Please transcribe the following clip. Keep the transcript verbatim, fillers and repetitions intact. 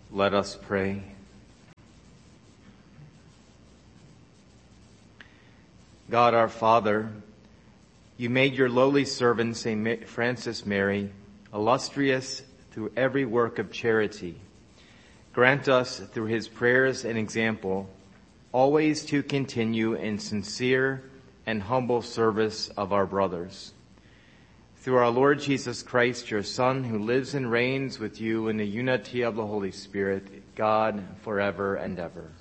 Let us pray. God our Father, you made your lowly servant, Saint Francis Mary, illustrious through every work of charity. Grant us, through his prayers and example, always to continue in sincere and humble service of our brothers. Through our Lord Jesus Christ, your Son, who lives and reigns with you in the unity of the Holy Spirit, God, forever and ever.